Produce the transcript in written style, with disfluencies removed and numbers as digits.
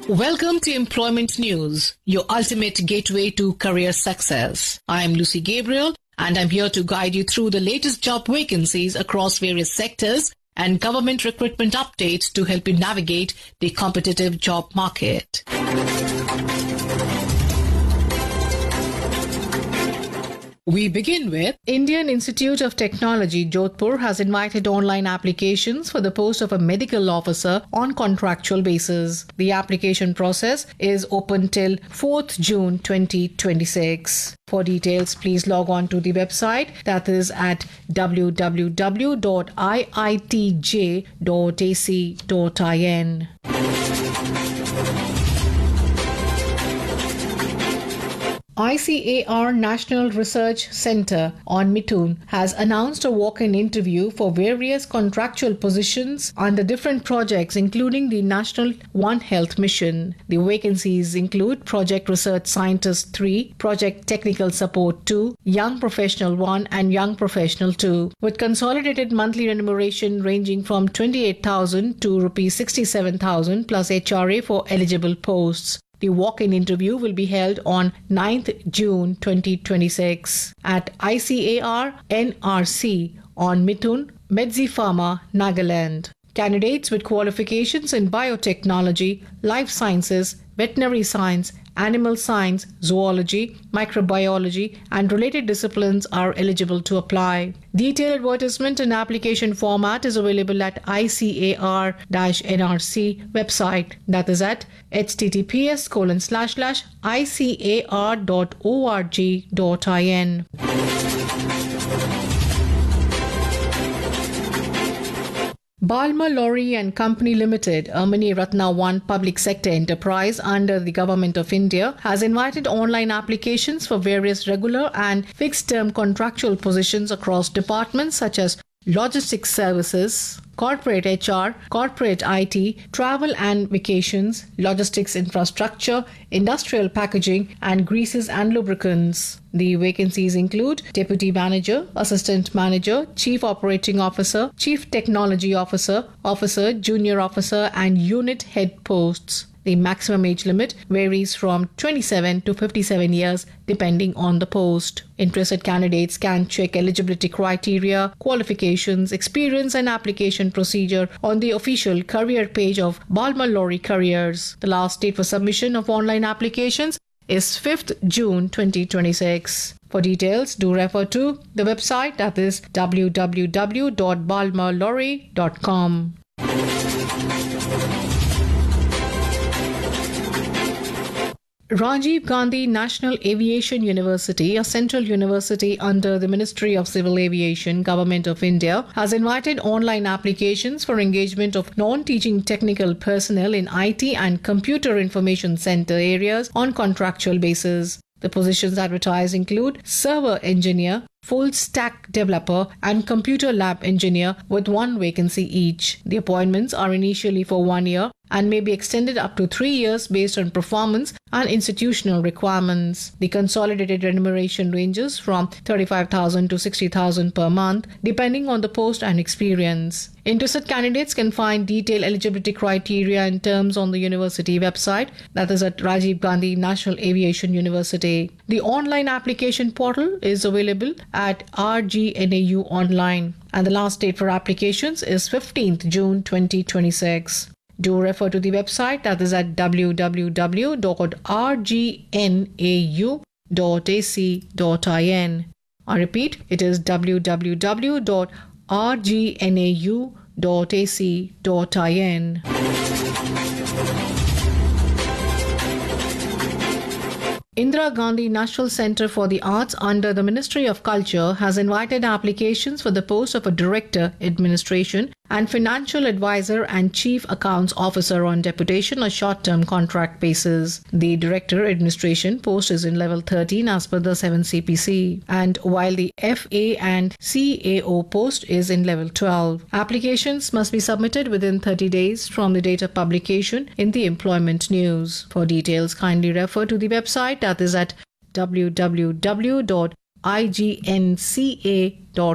Welcome to Employment News, your ultimate gateway to career success. I'm Lucy Gabriel, and I'm here to guide you through the latest job vacancies across various sectors and government recruitment updates to help you navigate the competitive job market. We begin with Indian Institute of Technology, Jodhpur has invited online applications for the post of a medical officer on contractual basis. The application process is open till 4th June 2026. For details, please log on to the website that is at www.iitj.ac.in. ICAR National Research Centre on Mithun has announced a walk-in interview for various contractual positions under different projects, including the National One Health Mission. The vacancies include Project Research Scientist 3, Project Technical Support 2, Young Professional 1 and Young Professional 2, with consolidated monthly remuneration ranging from 28,000 to Rs 67,000 plus HRA for eligible posts. The walk-in interview will be held on 9th June 2026 at ICAR NRC on Mithun, Medzi Pharma, Nagaland. Candidates with qualifications in biotechnology, life sciences, veterinary science, animal science, zoology, microbiology, and related disciplines are eligible to apply. Detailed advertisement and application format is available at ICAR-NRC website, that is at https://icar.org.in. Balmer Lorry and Company Limited, a Mini Ratna 1 public sector enterprise under the Government of India, has invited online applications for various regular and fixed-term contractual positions across departments such as logistics services, corporate HR, corporate IT, travel and vacations, logistics infrastructure, industrial packaging, and greases and lubricants. The vacancies include Deputy Manager, Assistant Manager, Chief Operating Officer, Chief Technology Officer, Officer, Junior Officer, and Unit Head posts. The maximum age limit varies from 27 to 57 years depending on the post. Interested candidates can check eligibility criteria, qualifications, experience and application procedure on the official career page of Balmer Lorry Careers. The last date for submission of online applications is 5th June 2026. For details, do refer to the website that is www.balmerlorry.com. Rajiv Gandhi National Aviation University, a central university under the Ministry of Civil Aviation, Government of India, has invited online applications for engagement of non-teaching technical personnel in IT and Computer Information Center areas on contractual basis. The positions advertised include Server Engineer, Full Stack Developer, and Computer Lab Engineer with one vacancy each. The appointments are initially for 1 year and may be extended up to 3 years based on performance and institutional requirements. The consolidated remuneration ranges from 35,000 to 60,000 per month, depending on the post and experience. Interested candidates can find detailed eligibility criteria and terms on the university website, that is at Rajiv Gandhi National Aviation University. The online application portal is available at RGNAU Online, and the last date for applications is 15th June 2026. Do refer to the website that is at www.rgnau.ac.in. I repeat, it is www.rgnau.ac.in. Indira Gandhi National Centre for the Arts under the Ministry of Culture has invited applications for the post of a Director, Administration and Financial Advisor and Chief Accounts Officer on deputation or short-term contract basis. The Director, Administration post is in level 13 as per the 7 CPC, and while the FA and CAO post is in level 12. Applications must be submitted within 30 days from the date of publication in the Employment News. For details, kindly refer to the website that is at www.ignca.gov.in.